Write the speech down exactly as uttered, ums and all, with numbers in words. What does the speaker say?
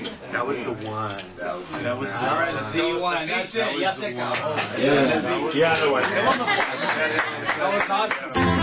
That was the one. That was, that was the one. See, you want to That was the one. Yeah, Yeah, I know what that was awesome.